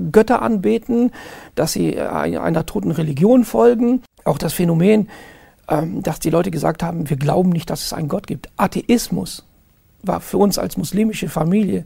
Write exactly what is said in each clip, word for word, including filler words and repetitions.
Götter anbeten, dass sie einer toten Religion folgen. Auch das Phänomen, dass die Leute gesagt haben, wir glauben nicht, dass es einen Gott gibt. Atheismus war für uns als muslimische Familie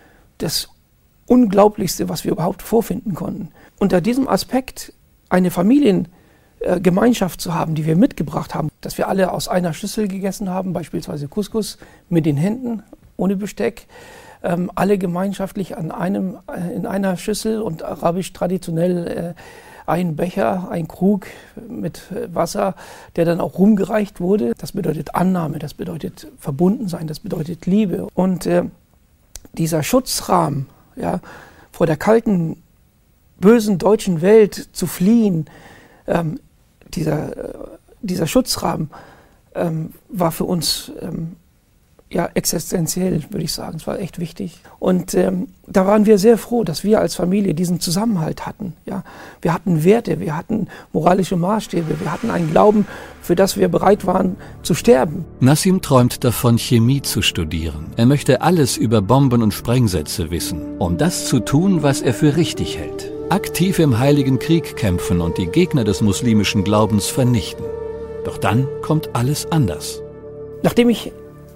das Unglaublichste, was wir überhaupt vorfinden konnten. Unter diesem Aspekt eine Familiengemeinschaft zu haben, die wir mitgebracht haben, dass wir alle aus einer Schüssel gegessen haben, beispielsweise Couscous mit den Händen, ohne Besteck, ähm, alle gemeinschaftlich an einem, äh, in einer Schüssel und arabisch traditionell äh, ein Becher, ein Krug mit Wasser, der dann auch rumgereicht wurde. Das bedeutet Annahme, das bedeutet Verbundensein, das bedeutet Liebe. Und äh, dieser Schutzrahmen, ja, vor der kalten, bösen deutschen Welt zu fliehen, ähm, dieser, äh, dieser Schutzrahmen ähm, war für uns ähm, ja, existenziell, würde ich sagen. Es war echt wichtig. Und ähm, da waren wir sehr froh, dass wir als Familie diesen Zusammenhalt hatten. Ja? Wir hatten Werte, wir hatten moralische Maßstäbe, wir hatten einen Glauben, für das wir bereit waren zu sterben. Nassim träumt davon, Chemie zu studieren. Er möchte alles über Bomben und Sprengsätze wissen, um das zu tun, was er für richtig hält. Aktiv im Heiligen Krieg kämpfen und die Gegner des muslimischen Glaubens vernichten. Doch dann kommt alles anders. Nachdem ich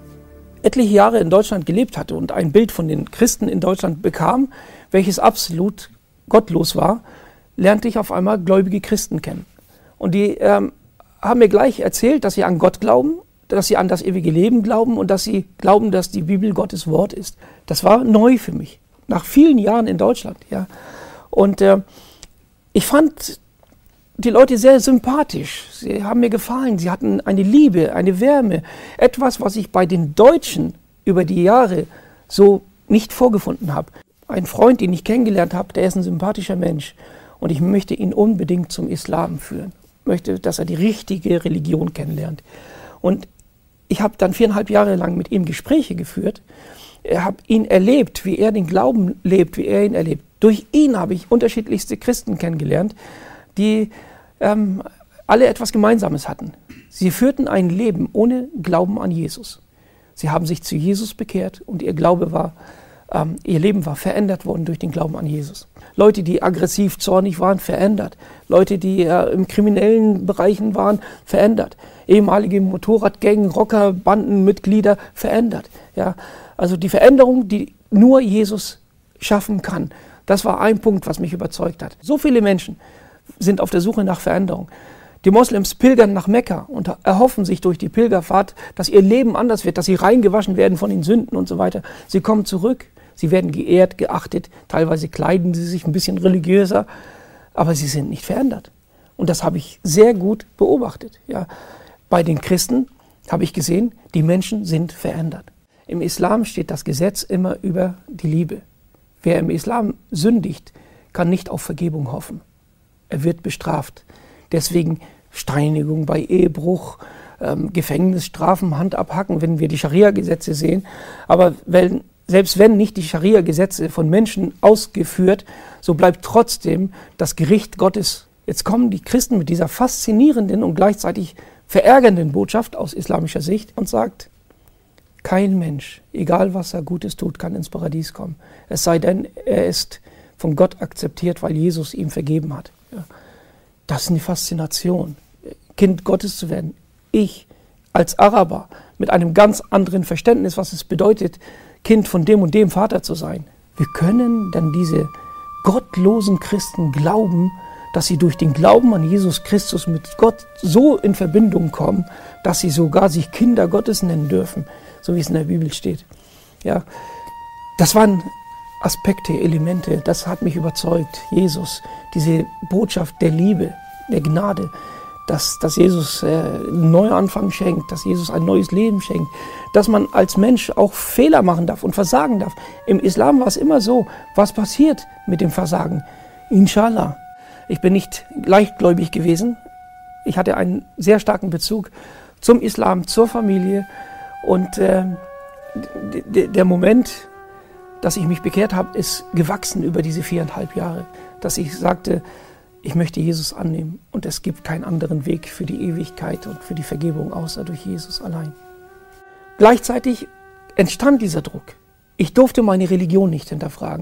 etliche Jahre in Deutschland gelebt hatte und ein Bild von den Christen in Deutschland bekam, welches absolut gottlos war, lernte ich auf einmal gläubige Christen kennen. Und die ähm, haben mir gleich erzählt, dass sie an Gott glauben, dass sie an das ewige Leben glauben und dass sie glauben, dass die Bibel Gottes Wort ist. Das war neu für mich, nach vielen Jahren in Deutschland. Ja. Und äh, ich fand die Leute sehr sympathisch. Sie haben mir gefallen. Sie hatten eine Liebe, eine Wärme. Etwas, was ich bei den Deutschen über die Jahre so nicht vorgefunden habe. Ein Freund, den ich kennengelernt habe, der ist ein sympathischer Mensch. Und ich möchte ihn unbedingt zum Islam führen. Ich möchte, dass er die richtige Religion kennenlernt. Und ich habe dann viereinhalb Jahre lang mit ihm Gespräche geführt. Ich habe ihn erlebt, wie er den Glauben lebt, wie er ihn erlebt. Durch ihn habe ich unterschiedlichste Christen kennengelernt, die ähm, alle etwas Gemeinsames hatten. Sie führten ein Leben ohne Glauben an Jesus. Sie haben sich zu Jesus bekehrt und ihr Glaube war, ähm, ihr Leben war verändert worden durch den Glauben an Jesus. Leute, die aggressiv, zornig waren, verändert. Leute, die äh, im kriminellen Bereichen waren, verändert. Ehemalige Motorradgängen, Rocker, Bandenmitglieder, verändert. Ja, also die Veränderung, die nur Jesus schaffen kann. Das war ein Punkt, was mich überzeugt hat. So viele Menschen sind auf der Suche nach Veränderung. Die Moslems pilgern nach Mekka und erhoffen sich durch die Pilgerfahrt, dass ihr Leben anders wird, dass sie reingewaschen werden von den Sünden und so weiter. Sie kommen zurück, sie werden geehrt, geachtet, teilweise kleiden sie sich ein bisschen religiöser, aber sie sind nicht verändert. Und das habe ich sehr gut beobachtet. Ja. Bei den Christen habe ich gesehen, die Menschen sind verändert. Im Islam steht das Gesetz immer über die Liebe. Wer im Islam sündigt, kann nicht auf Vergebung hoffen. Er wird bestraft. Deswegen Steinigung bei Ehebruch, ähm, Gefängnisstrafen, Hand abhacken, wenn wir die Scharia-Gesetze sehen. Aber wenn, selbst wenn nicht die Scharia-Gesetze von Menschen ausgeführt, so bleibt trotzdem das Gericht Gottes. Jetzt kommen die Christen mit dieser faszinierenden und gleichzeitig verärgernden Botschaft aus islamischer Sicht und sagt, kein Mensch, egal was er Gutes tut, kann ins Paradies kommen. Es sei denn, er ist von Gott akzeptiert, weil Jesus ihm vergeben hat. Ja. Das ist eine Faszination, Kind Gottes zu werden. Ich als Araber mit einem ganz anderen Verständnis, was es bedeutet, Kind von dem und dem Vater zu sein. Wir können dann diese gottlosen Christen glauben, dass sie durch den Glauben an Jesus Christus mit Gott so in Verbindung kommen, dass sie sogar sich Kinder Gottes nennen dürfen, so wie es in der Bibel steht. Ja, das waren Aspekte, Elemente, das hat mich überzeugt. Jesus, diese Botschaft der Liebe, der Gnade, dass, dass Jesus äh, einen Neuanfang schenkt, dass Jesus ein neues Leben schenkt, dass man als Mensch auch Fehler machen darf und versagen darf. Im Islam war es immer so, was passiert mit dem Versagen? Inshallah. Ich bin nicht leichtgläubig gewesen. Ich hatte einen sehr starken Bezug zum Islam, zur Familie. Und äh, der Moment, dass ich mich bekehrt habe, ist gewachsen über diese viereinhalb Jahre. Dass ich sagte, ich möchte Jesus annehmen und es gibt keinen anderen Weg für die Ewigkeit und für die Vergebung, außer durch Jesus allein. Gleichzeitig entstand dieser Druck. Ich durfte meine Religion nicht hinterfragen.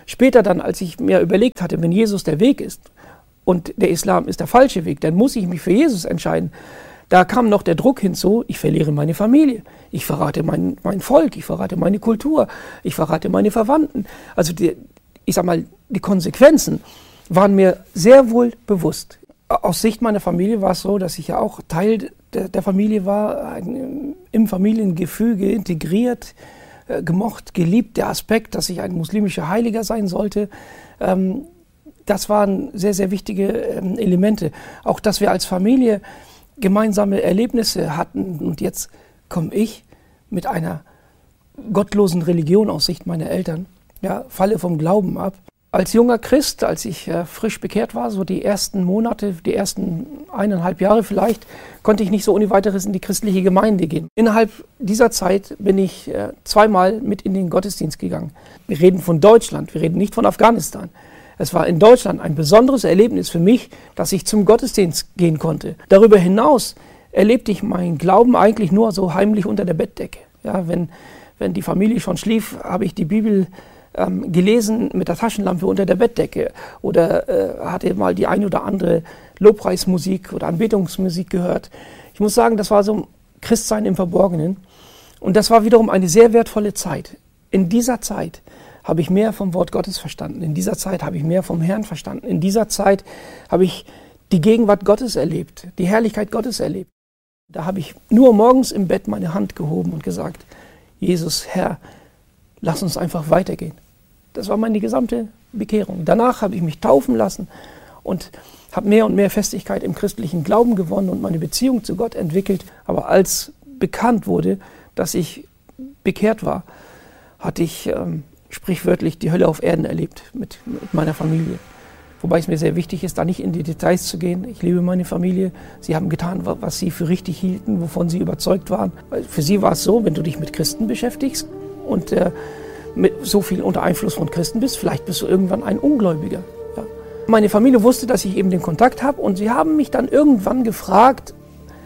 Später dann, als ich mir überlegt hatte, wenn Jesus der Weg ist und der Islam ist der falsche Weg, dann muss ich mich für Jesus entscheiden. Da kam noch der Druck hinzu, ich verliere meine Familie, ich verrate mein, mein Volk, ich verrate meine Kultur, ich verrate meine Verwandten. Also die, ich sag mal, die Konsequenzen waren mir sehr wohl bewusst. Aus Sicht meiner Familie war es so, dass ich ja auch Teil der, der Familie war, ein, im Familiengefüge integriert, äh, gemocht, geliebt. Der Aspekt, dass ich ein muslimischer Heiliger sein sollte, ähm, das waren sehr, sehr wichtige ähm, Elemente. Auch, dass wir als Familie gemeinsame Erlebnisse hatten. Und jetzt komme ich mit einer gottlosen Religion aus Sicht meiner Eltern, ja, falle vom Glauben ab. Als junger Christ, als ich äh, frisch bekehrt war, so die ersten Monate, die ersten eineinhalb Jahre vielleicht, konnte ich nicht so ohne weiteres in die christliche Gemeinde gehen. Innerhalb dieser Zeit bin ich äh, zweimal mit in den Gottesdienst gegangen. Wir reden von Deutschland, wir reden nicht von Afghanistan. Es war in Deutschland ein besonderes Erlebnis für mich, dass ich zum Gottesdienst gehen konnte. Darüber hinaus erlebte ich meinen Glauben eigentlich nur so heimlich unter der Bettdecke. Ja, wenn, wenn die Familie schon schlief, habe ich die Bibel ähm, gelesen mit der Taschenlampe unter der Bettdecke oder äh, hatte mal die ein oder andere Lobpreismusik oder Anbetungsmusik gehört. Ich muss sagen, das war so Christsein im Verborgenen. Und das war wiederum eine sehr wertvolle Zeit. In dieser Zeit habe ich mehr vom Wort Gottes verstanden. In dieser Zeit habe ich mehr vom Herrn verstanden. In dieser Zeit habe ich die Gegenwart Gottes erlebt, die Herrlichkeit Gottes erlebt. Da habe ich nur morgens im Bett meine Hand gehoben und gesagt, Jesus, Herr, lass uns einfach weitergehen. Das war meine gesamte Bekehrung. Danach habe ich mich taufen lassen und habe mehr und mehr Festigkeit im christlichen Glauben gewonnen und meine Beziehung zu Gott entwickelt. Aber als bekannt wurde, dass ich bekehrt war, hatte ich ähm, sprichwörtlich die Hölle auf Erden erlebt mit, mit meiner Familie. Wobei es mir sehr wichtig ist, da nicht in die Details zu gehen. Ich liebe meine Familie. Sie haben getan, was sie für richtig hielten, wovon sie überzeugt waren. Für sie war es so, wenn du dich mit Christen beschäftigst und äh, mit so viel unter Einfluss von Christen bist, vielleicht bist du irgendwann ein Ungläubiger. Ja. Meine Familie wusste, dass ich eben den Kontakt habe und sie haben mich dann irgendwann gefragt,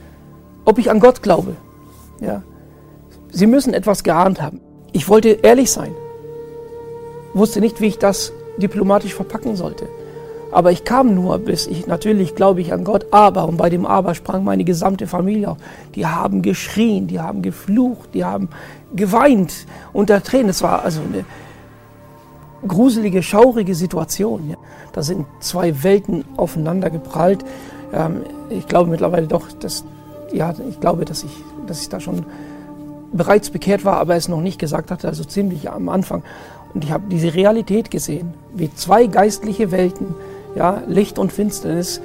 ob ich an Gott glaube. Ja. Sie müssen etwas geahnt haben. Ich wollte ehrlich sein. Wusste nicht, wie ich das diplomatisch verpacken sollte. Aber ich kam nur, bis ich, natürlich glaube ich an Gott, aber, und bei dem Aber sprang meine gesamte Familie auf. Die haben geschrien, die haben geflucht, die haben geweint unter Tränen. Es war also eine gruselige, schaurige Situation. Ja. Da sind zwei Welten aufeinander geprallt. Ähm, ich glaube mittlerweile doch, dass, ja, ich glaube, dass ich, dass ich da schon bereits bekehrt war, aber es noch nicht gesagt hatte, also ziemlich am Anfang. Und ich habe diese Realität gesehen, wie zwei geistliche Welten, ja, Licht und Finsternis,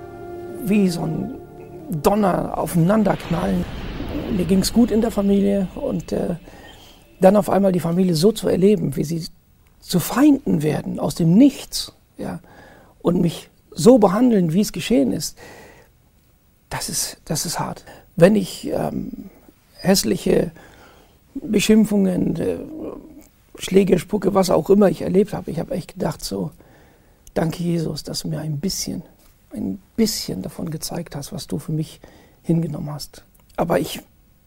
wie so ein Donner aufeinanderknallen. Mir ging es gut in der Familie und äh, dann auf einmal die Familie so zu erleben, wie sie zu Feinden werden aus dem Nichts, ja, und mich so behandeln, wie es geschehen ist, das ist, das ist hart. Wenn ich ähm, hässliche Beschimpfungen, äh, Schläge, Spucke, was auch immer ich erlebt habe, ich habe echt gedacht so, danke Jesus, dass du mir ein bisschen, ein bisschen davon gezeigt hast, was du für mich hingenommen hast. Aber ich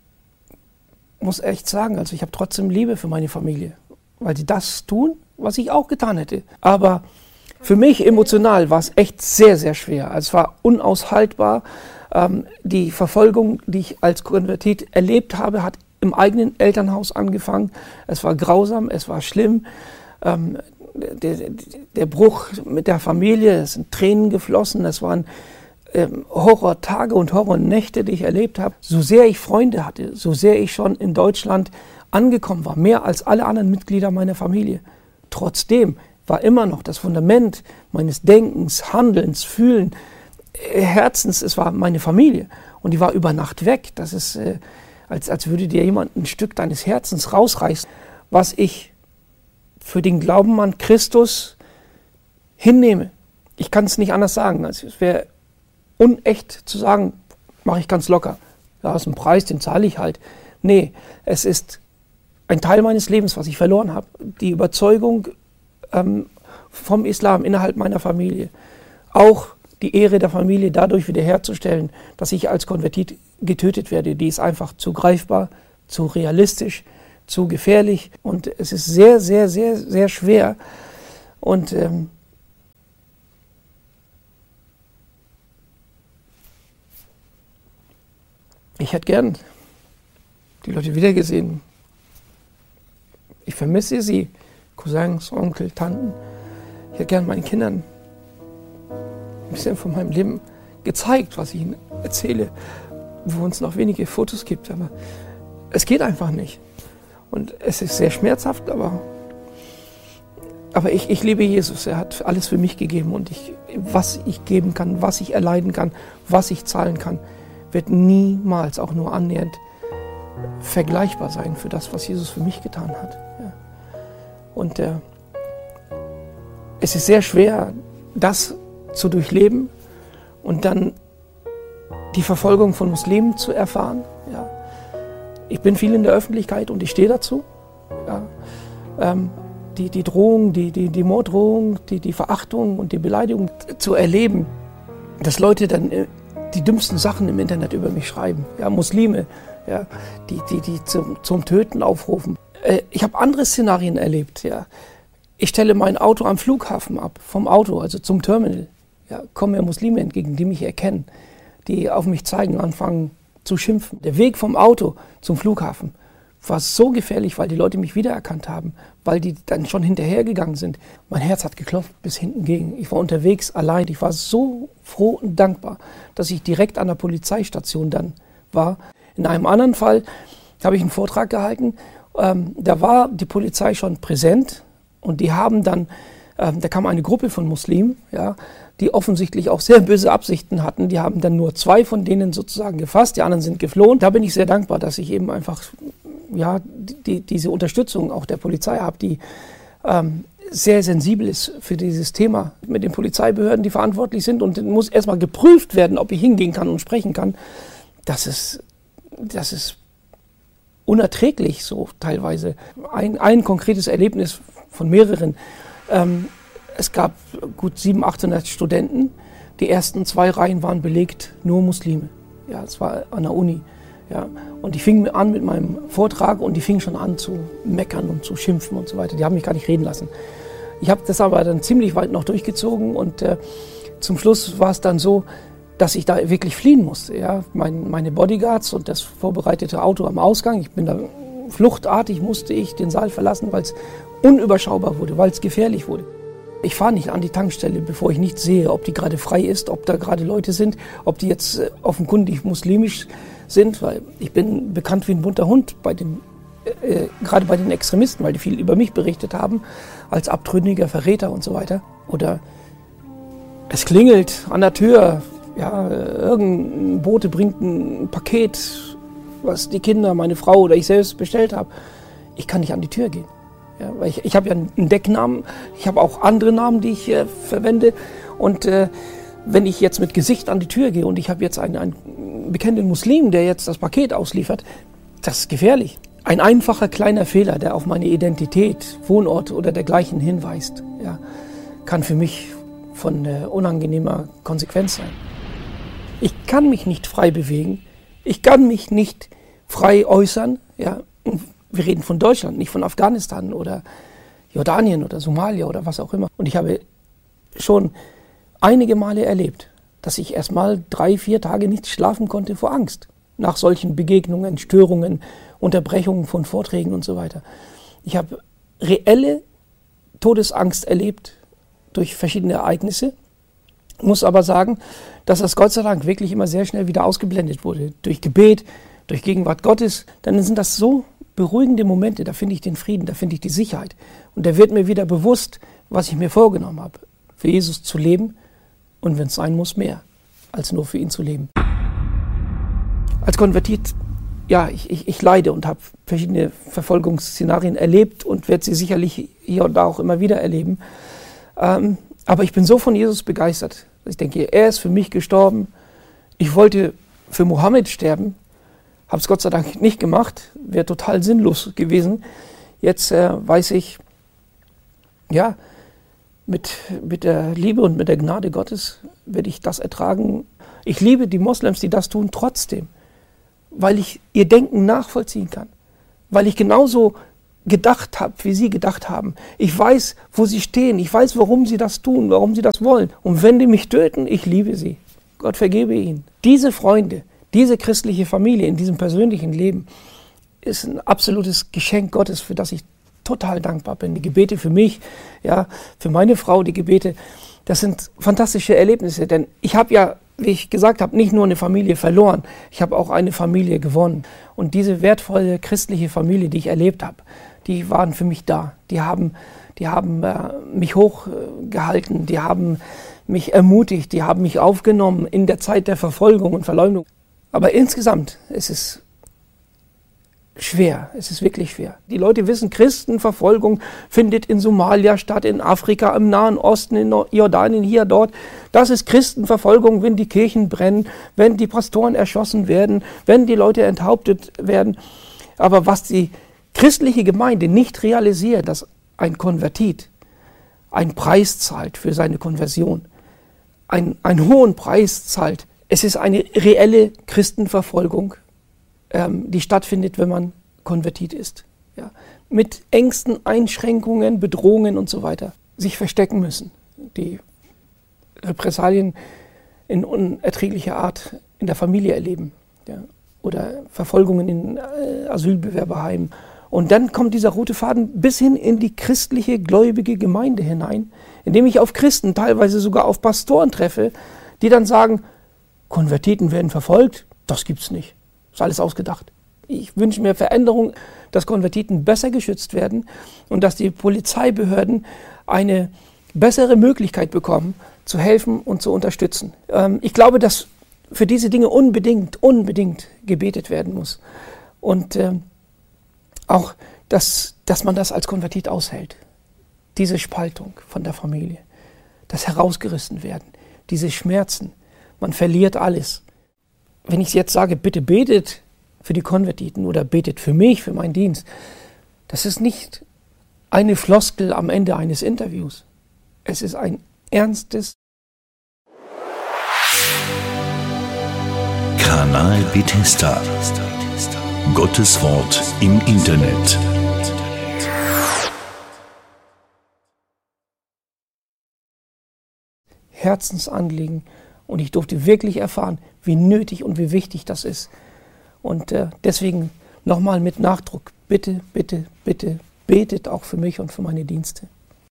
muss echt sagen, also ich habe trotzdem Liebe für meine Familie, weil sie das tun, was ich auch getan hätte. Aber für mich emotional war es echt sehr, sehr schwer. Also es war unaushaltbar. Ähm, die Verfolgung, die ich als Konvertit erlebt habe, hat im eigenen Elternhaus angefangen. Es war grausam, es war schlimm. Ähm, der, der Bruch mit der Familie, es sind Tränen geflossen, es waren ähm, Horrortage und Horrornächte, die ich erlebt habe. So sehr ich Freunde hatte, so sehr ich schon in Deutschland angekommen war, mehr als alle anderen Mitglieder meiner Familie. Trotzdem war immer noch das Fundament meines Denkens, Handelns, Fühlen, Herzens, es war meine Familie. Und die war über Nacht weg. Das ist, äh, als, als würde dir jemand ein Stück deines Herzens rausreißen, was ich für den Glauben an Christus hinnehme. Ich kann es nicht anders sagen. Also es wäre unecht zu sagen, mache ich ganz locker. Ja, ist ein Preis, den zahle ich halt. Nee, es ist ein Teil meines Lebens, was ich verloren habe. Die Überzeugung ähm, vom Islam innerhalb meiner Familie. Auch die Ehre der Familie dadurch wiederherzustellen, dass ich als Konvertit getötet werde. Die ist einfach zu greifbar, zu realistisch, zu gefährlich. Und es ist sehr, sehr, sehr, sehr schwer, Und ähm, ich hätte gern die Leute wiedergesehen. Ich vermisse sie, Cousins, Onkel, Tanten. Ich hätte gern meinen Kindern ein bisschen von meinem Leben gezeigt, was ich ihnen erzähle, wo es noch wenige Fotos gibt, aber es geht einfach nicht. Und es ist sehr schmerzhaft, aber, aber ich, ich liebe Jesus. Er hat alles für mich gegeben und ich, was ich geben kann, was ich erleiden kann, was ich zahlen kann, wird niemals auch nur annähernd vergleichbar sein für das, was Jesus für mich getan hat. Ja. Und äh, es ist sehr schwer, das zu durchleben und dann die Verfolgung von Muslimen zu erfahren. Ja. Ich bin viel in der Öffentlichkeit und ich stehe dazu. Ja. Ähm, die, die Drohung, die, die, die Morddrohung, die, die Verachtung und die Beleidigung zu erleben, dass Leute dann äh, die dümmsten Sachen im Internet über mich schreiben. Ja, Muslime, ja, die, die, die zum, zum Töten aufrufen. Äh, ich habe andere Szenarien erlebt. Ja. Ich stelle mein Auto am Flughafen ab, vom Auto, also zum Terminal. Ja, kommen mir Muslime entgegen, die mich erkennen, die auf mich zeigen, anfangen zu schimpfen. Der Weg vom Auto zum Flughafen war so gefährlich, weil die Leute mich wiedererkannt haben, weil die dann schon hinterhergegangen sind. Mein Herz hat geklopft bis hinten gegen. Ich war unterwegs allein. Ich war so froh und dankbar, dass ich direkt an der Polizeistation dann war. In einem anderen Fall habe ich einen Vortrag gehalten. Ähm, da war die Polizei schon präsent und die haben dann, ähm, da kam eine Gruppe von Muslimen, ja, die offensichtlich auch sehr böse Absichten hatten. Die haben dann nur zwei von denen sozusagen gefasst, die anderen sind geflohen. Da bin ich sehr dankbar, dass ich eben einfach ja, die, diese Unterstützung auch der Polizei habe, die ähm, sehr sensibel ist für dieses Thema mit den Polizeibehörden, die verantwortlich sind. Und muss erstmal geprüft werden, ob ich hingehen kann und sprechen kann. Das ist, das ist unerträglich so teilweise. Ein, ein konkretes Erlebnis von mehreren. Ähm, Es gab gut siebenhundert, achthundert Studenten. Die ersten zwei Reihen waren belegt, nur Muslime. Ja, es war an der Uni. Ja. Und ich fing an mit meinem Vortrag und die fingen schon an zu meckern und zu schimpfen und so weiter. Die haben mich gar nicht reden lassen. Ich habe das aber dann ziemlich weit noch durchgezogen und äh, zum Schluss war es dann so, dass ich da wirklich fliehen musste. Ja. Mein, meine Bodyguards und das vorbereitete Auto am Ausgang, ich bin da fluchtartig, musste ich den Saal verlassen, weil es unüberschaubar wurde, weil es gefährlich wurde. Ich fahre nicht an die Tankstelle, bevor ich nicht sehe, ob die gerade frei ist, ob da gerade Leute sind, ob die jetzt äh, offenkundig muslimisch sind, weil ich bin bekannt wie ein bunter Hund bei den, äh, gerade bei den Extremisten, weil die viel über mich berichtet haben, als abtrünniger Verräter und so weiter. Oder es klingelt an der Tür, ja, irgendein Bote bringt ein Paket, was die Kinder, meine Frau oder ich selbst bestellt habe. Ich kann nicht an die Tür gehen. Ja, weil ich, ich habe ja einen Decknamen, ich habe auch andere Namen, die ich äh, verwende. Und äh, wenn ich jetzt mit Gesicht an die Tür gehe und ich habe jetzt einen, einen bekannten Muslim, der jetzt das Paket ausliefert, das ist gefährlich. Ein einfacher kleiner Fehler, der auf meine Identität, Wohnort oder dergleichen hinweist, ja, kann für mich von äh, unangenehmer Konsequenz sein. Ich kann mich nicht frei bewegen, ich kann mich nicht frei äußern, ja. Wir reden von Deutschland, nicht von Afghanistan oder Jordanien oder Somalia oder was auch immer. Und ich habe schon einige Male erlebt, dass ich erst mal drei, vier Tage nicht schlafen konnte vor Angst. Nach solchen Begegnungen, Störungen, Unterbrechungen von Vorträgen und so weiter. Ich habe reelle Todesangst erlebt durch verschiedene Ereignisse. Muss aber sagen, dass das Gott sei Dank wirklich immer sehr schnell wieder ausgeblendet wurde. Durch Gebet, durch Gegenwart Gottes. Dann sind das so beruhigende Momente, da finde ich den Frieden, da finde ich die Sicherheit. Und da wird mir wieder bewusst, was ich mir vorgenommen habe, für Jesus zu leben und wenn es sein muss, mehr, als nur für ihn zu leben. Als Konvertit, ja, ich, ich, ich leide und habe verschiedene Verfolgungsszenarien erlebt und werde sie sicherlich hier und da auch immer wieder erleben. Ähm, aber ich bin so von Jesus begeistert, dass ich denke, er ist für mich gestorben. Ich wollte für Mohammed sterben, habe es Gott sei Dank nicht gemacht, wäre total sinnlos gewesen. Jetzt äh, weiß ich, ja, mit, mit der Liebe und mit der Gnade Gottes werde ich das ertragen. Ich liebe die Moslems, die das tun, trotzdem, weil ich ihr Denken nachvollziehen kann. Weil ich genauso gedacht habe, wie sie gedacht haben. Ich weiß, wo sie stehen. Ich weiß, warum sie das tun, warum sie das wollen. Und wenn die mich töten, ich liebe sie. Gott vergebe ihnen. Diese Freunde, diese christliche Familie in diesem persönlichen Leben ist ein absolutes Geschenk Gottes, für das ich total dankbar bin. Die Gebete für mich, ja, für meine Frau, die Gebete, das sind fantastische Erlebnisse. Denn ich habe ja, wie ich gesagt habe, nicht nur eine Familie verloren, ich habe auch eine Familie gewonnen. Und diese wertvolle christliche Familie, die ich erlebt habe, die waren für mich da. Die haben, die haben äh, mich hochgehalten, die haben mich ermutigt, die haben mich aufgenommen in der Zeit der Verfolgung und Verleumdung. Aber insgesamt ist es schwer, es ist wirklich schwer. Die Leute wissen, Christenverfolgung findet in Somalia statt, in Afrika, im Nahen Osten, in Jordanien, hier, dort. Das ist Christenverfolgung, wenn die Kirchen brennen, wenn die Pastoren erschossen werden, wenn die Leute enthauptet werden. Aber was die christliche Gemeinde nicht realisiert, dass ein Konvertit einen Preis zahlt für seine Konversion, ein, einen hohen Preis zahlt. Es ist eine reelle Christenverfolgung, ähm, die stattfindet, wenn man konvertit ist. Ja. Mit Ängsten, Einschränkungen, Bedrohungen und so weiter. Sich verstecken müssen. Die Repressalien in unerträglicher Art in der Familie erleben. Ja. Oder Verfolgungen in äh, Asylbewerberheimen. Und dann kommt dieser rote Faden bis hin in die christliche, gläubige Gemeinde hinein, indem ich auf Christen, teilweise sogar auf Pastoren treffe, die dann sagen, Konvertiten werden verfolgt, das gibt's nicht. Das ist alles ausgedacht. Ich wünsche mir Veränderung, dass Konvertiten besser geschützt werden und dass die Polizeibehörden eine bessere Möglichkeit bekommen, zu helfen und zu unterstützen. Ähm, ich glaube, dass für diese Dinge unbedingt, unbedingt gebetet werden muss. Und ähm, auch, dass, dass man das als Konvertit aushält. Diese Spaltung von der Familie, das herausgerissen werden, diese Schmerzen. Man verliert alles. Wenn ich jetzt sage, bitte betet für die Konvertiten oder betet für mich, für meinen Dienst, das ist nicht eine Floskel am Ende eines Interviews. Es ist ein ernstes. Kanal Bethesda. Gottes Wort im Internet. Herzensanliegen. Und ich durfte wirklich erfahren, wie nötig und wie wichtig das ist. Und äh, deswegen nochmal mit Nachdruck, bitte, bitte, bitte, betet auch für mich und für meine Dienste.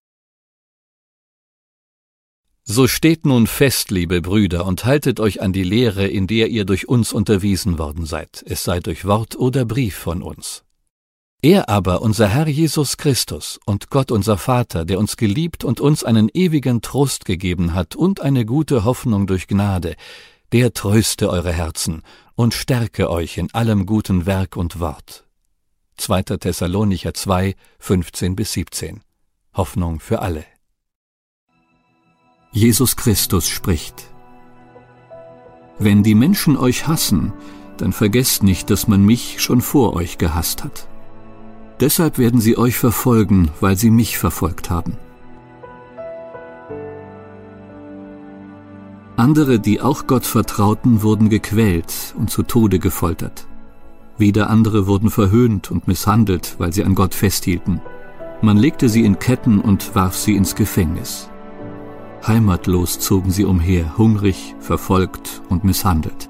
So steht nun fest, liebe Brüder, und haltet euch an die Lehre, in der ihr durch uns unterwiesen worden seid, es sei durch Wort oder Brief von uns. Er aber, unser Herr Jesus Christus und Gott unser Vater, der uns geliebt und uns einen ewigen Trost gegeben hat und eine gute Hoffnung durch Gnade, der tröste eure Herzen und stärke euch in allem guten Werk und Wort. zweiter Thessalonicher zwei, fünfzehn bis siebzehn. Hoffnung für alle. Jesus Christus spricht: Wenn die Menschen euch hassen, dann vergesst nicht, dass man mich schon vor euch gehasst hat. Deshalb werden sie euch verfolgen, weil sie mich verfolgt haben. Andere, die auch Gott vertrauten, wurden gequält und zu Tode gefoltert. Wieder andere wurden verhöhnt und misshandelt, weil sie an Gott festhielten. Man legte sie in Ketten und warf sie ins Gefängnis. Heimatlos zogen sie umher, hungrig, verfolgt und misshandelt.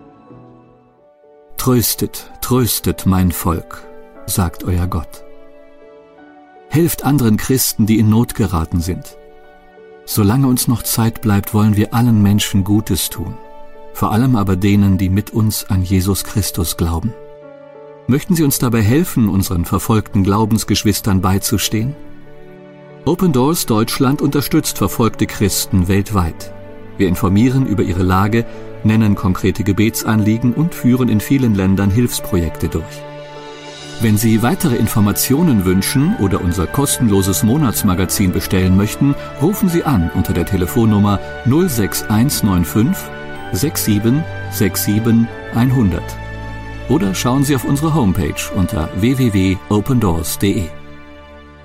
Tröstet, tröstet mein Volk, sagt euer Gott. Helft anderen Christen, die in Not geraten sind. Solange uns noch Zeit bleibt, wollen wir allen Menschen Gutes tun, vor allem aber denen, die mit uns an Jesus Christus glauben. Möchten Sie uns dabei helfen, unseren verfolgten Glaubensgeschwistern beizustehen? Open Doors Deutschland unterstützt verfolgte Christen weltweit. Wir informieren über ihre Lage, nennen konkrete Gebetsanliegen und führen in vielen Ländern Hilfsprojekte durch. Wenn Sie weitere Informationen wünschen oder unser kostenloses Monatsmagazin bestellen möchten, rufen Sie an unter der Telefonnummer null sechs eins neun fünf sechs sieben sechs sieben hundert oder schauen Sie auf unsere Homepage unter w w w punkt open doors punkt d e.